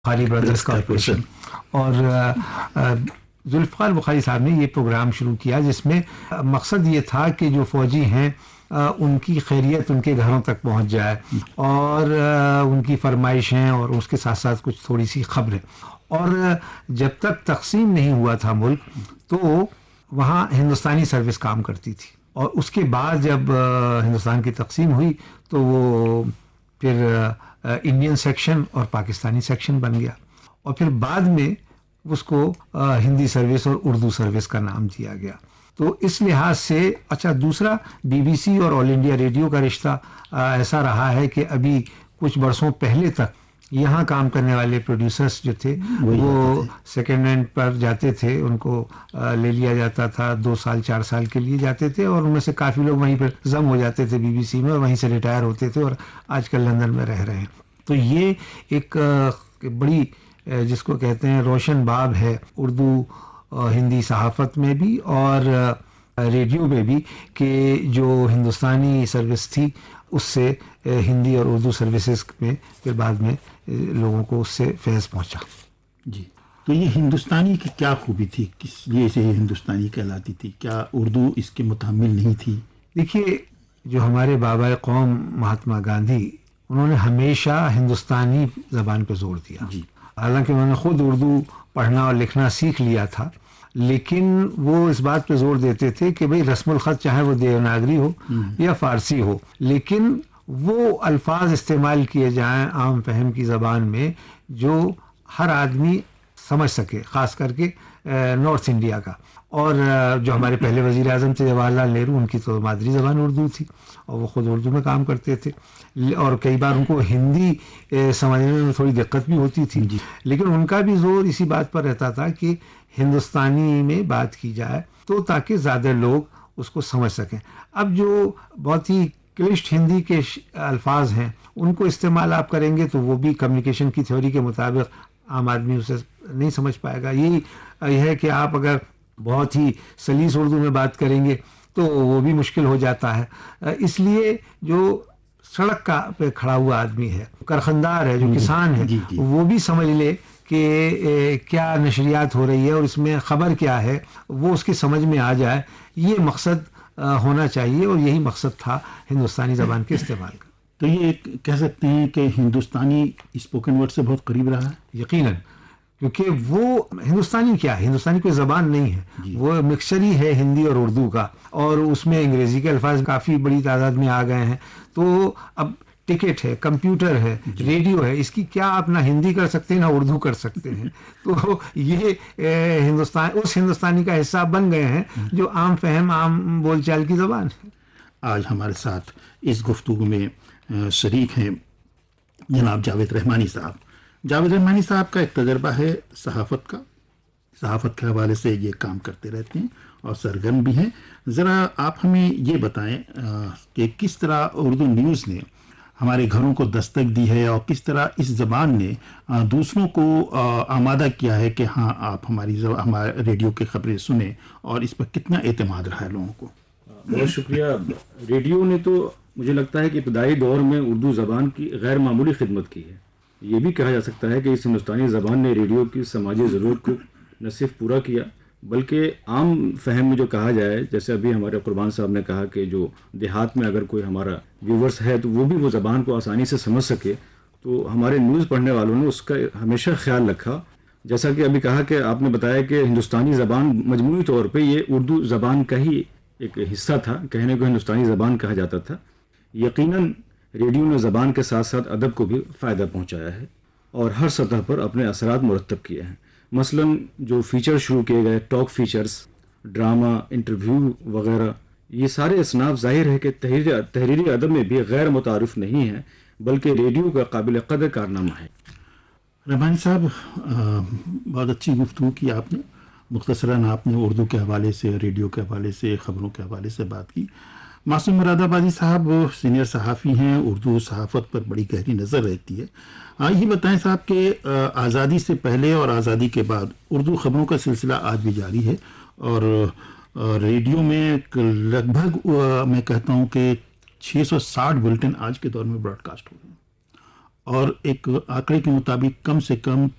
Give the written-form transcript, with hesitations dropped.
بخاری brothers corporation, اور ذوالفقار بخاری صاحب نے یہ پروگرام شروع کیا جس میں مقصد یہ تھا کہ جو فوجی ہیں ان کی خیریت ان کے گھروں تک پہنچ جائے، اور ان کی فرمائشیں اور اس کے ساتھ ساتھ کچھ تھوڑی سی خبریں. اور جب تک تقسیم نہیں ہوا تھا ملک تو وہاں ہندوستانی سروس کام کرتی تھی، اور اس کے بعد جب ہندوستان کی تقسیم ہوئی تو وہ پھر انڈین سیکشن اور پاکستانی سیکشن بن گیا، اور پھر بعد میں اس کو ہندی سروس اور اردو سروس کا نام دیا گیا. تو اس لحاظ سے اچھا، دوسرا بی بی سی اور آل انڈیا ریڈیو کا رشتہ ایسا رہا ہے کہ ابھی کچھ برسوں پہلے تک یہاں کام کرنے والے پروڈیوسرز جو تھے وہ سیکنڈ ہینڈ پر جاتے تھے، ان کو لے لیا جاتا تھا، 2 سال 4 سال کے لیے جاتے تھے، اور ان میں سے کافی لوگ وہیں پر ضم ہو جاتے تھے بی بی سی میں، اور وہیں سے ریٹائر ہوتے تھے اور آج کل لندن میں رہ رہے ہیں. تو یہ ایک بڑی جس کو کہتے ہیں روشن باب ہے اردو ہندی صحافت میں بھی اور ریڈیو میں بھی، کہ جو ہندوستانی سروس تھی اس سے ہندی اور اردو سروسز میں پھر بعد میں لوگوں کو اس سے فیض پہنچا. جی، تو یہ ہندوستانی کی کیا خوبی تھی، کس لیے سے یہ ہندوستانی کہلاتی تھی؟ کیا اردو اس کے متحمل نہیں تھی؟ دیکھیے، جو ہمارے بابا قوم مہاتما گاندھی، انہوں نے ہمیشہ ہندوستانی زبان پہ زور دیا. جی، حالانکہ انہوں نے خود اردو پڑھنا اور لکھنا سیکھ لیا تھا، لیکن وہ اس بات پہ زور دیتے تھے کہ بھئی رسم الخط چاہے وہ دیوناگری ہو یا فارسی ہو، لیکن وہ الفاظ استعمال کیے جائیں عام فہم کی زبان میں جو ہر آدمی سمجھ سکے، خاص کر کے نارتھ انڈیا کا. اور جو ہمارے پہلے وزیر اعظم تھے جواہر لال نہرو، ان کی تو مادری زبان اردو تھی اور وہ خود اردو میں کام کرتے تھے، اور کئی بار ان کو ہندی سمجھنے میں تھوڑی دقت بھی ہوتی تھی، لیکن ان کا بھی زور اسی بات پر رہتا تھا کہ ہندوستانی میں بات کی جائے تو تاکہ زیادہ لوگ اس کو سمجھ سکیں. اب جو بہت ہی کلشٹ ہندی کے الفاظ ہیں ان کو استعمال آپ کریں گے تو وہ بھی کمیونیکیشن کی تھیوری کے مطابق عام آدمی اسے نہیں سمجھ پائے گا. یہی ہے کہ آپ اگر بہت ہی سلیس اردو میں بات کریں گے تو وہ بھی مشکل ہو جاتا ہے. اس لیے جو سڑک کا پہ کھڑا ہوا آدمی ہے، کارخاندار ہے، جو کسان ہے، وہ بھی سمجھ لے کہ کیا نشریات ہو رہی ہے اور اس میں خبر کیا ہے، وہ اس کی سمجھ میں آ جائے. یہ مقصد ہونا چاہیے، اور یہی مقصد تھا ہندوستانی زبان کے استعمال کا. تو یہ کہہ سکتے ہیں کہ ہندوستانی اسپوکن ورڈ سے بہت قریب رہا ہے. یقیناً، کیونکہ وہ ہندوستانی کیا ہے، ہندوستانی کوئی زبان نہیں ہے، وہ مکسچر ہی ہے ہندی اور اردو کا، اور اس میں انگریزی کے الفاظ کافی بڑی تعداد میں آ گئے ہیں. تو اب ٹکٹ ہے، کمپیوٹر ہے، ریڈیو ہے، اس کی کیا آپ نہ ہندی کر سکتے ہیں نہ اردو کر سکتے ہیں. تو یہ اس ہندوستانی کا حصہ بن گئے ہیں جو عام فہم، عام بول چال کی زبان ہے. آج ہمارے ساتھ اس گفتگو میں شریک ہیں جناب جاوید رحمانی صاحب. جاوید رحمانی صاحب کا ایک تجربہ ہے صحافت کے حوالے سے یہ کام کرتے رہتے ہیں اور سرگرم بھی ہیں. ذرا آپ ہمیں یہ بتائیں کہ کس طرح اردو نیوز نے ہمارے گھروں کو دستک دی ہے، اور کس طرح اس زبان نے دوسروں کو آمادہ کیا ہے کہ ہاں آپ ہمارے ریڈیو کی خبریں سنیں، اور اس پر کتنا اعتماد رہا ہے لوگوں کو. بہت شکریہ. ریڈیو نے تو مجھے لگتا ہے کہ ابتدائی دور میں اردو زبان کی غیر معمولی خدمت کی ہے. یہ بھی کہا جا سکتا ہے کہ اس ہندوستانی زبان نے ریڈیو کی سماجی ضرورت کو نہ صرف پورا کیا بلکہ عام فہم میں جو کہا جائے، جیسے ابھی ہمارے قربان صاحب نے کہا کہ جو دیہات میں اگر کوئی ہمارا ویورز ہے تو وہ بھی وہ زبان کو آسانی سے سمجھ سکے، تو ہمارے نیوز پڑھنے والوں نے اس کا ہمیشہ خیال رکھا. جیسا کہ ابھی کہا کہ آپ نے بتایا کہ ہندوستانی زبان مجموعی طور پہ یہ اردو زبان کا ہی ایک حصہ تھا، کہنے کو ہندوستانی زبان کہا جاتا تھا. یقیناً ریڈیو نے زبان کے ساتھ ساتھ ادب کو بھی فائدہ پہنچایا ہے اور ہر سطح پر اپنے اثرات مرتب کیے ہیں. مثلاً جو فیچر شروع کیے گئے، ٹاک فیچرز، ڈرامہ، انٹرویو وغیرہ، یہ سارے اصناف ظاہر ہے کہ تحریری ادب میں بھی غیر متعارف نہیں ہیں بلکہ ریڈیو کا قابل قدر کارنامہ ہے. رحمانی صاحب، بہت اچھی گفتگو کی آپ نے. مختصراً آپ نے اردو کے حوالے سے، ریڈیو کے حوالے سے، خبروں کے حوالے سے بات کی. معصوم مراد آبادی صاحب سینئر صحافی ہیں، اردو صحافت پر بڑی گہری نظر رہتی ہے. یہ بتائیں صاحب کہ آزادی سے پہلے اور آزادی کے بعد اردو خبروں کا سلسلہ آج بھی جاری ہے، اور ریڈیو میں لگ بھگ میں کہتا ہوں کہ 660 بلٹن آج کے دور میں براڈ کاسٹ ہو رہے ہیں، اور ایک آنکڑے کے مطابق کم سے کم